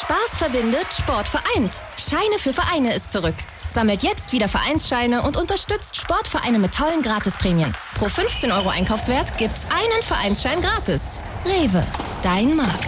Spaß verbindet, Sport vereint. Scheine für Vereine ist zurück. Sammelt jetzt wieder Vereinsscheine und unterstützt Sportvereine mit tollen Gratisprämien. Pro 15 € Einkaufswert gibt's einen Vereinsschein gratis. Rewe, dein Markt.